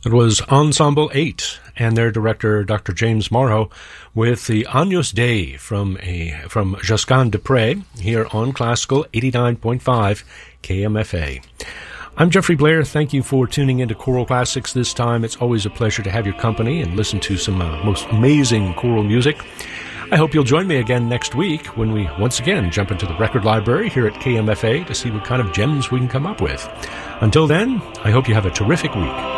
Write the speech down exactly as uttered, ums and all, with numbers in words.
It was Ensemble eight and their director, Doctor James Morrow, with the Agnus Dei from a from Josquin des Prez here on Classical eighty-nine point five K M F A. I'm Jeffrey Blair. Thank you for tuning into Choral Classics this time. It's always a pleasure to have your company and listen to some uh, most amazing choral music. I hope you'll join me again next week when we once again jump into the record library here at K M F A to see what kind of gems we can come up with. Until then, I hope you have a terrific week.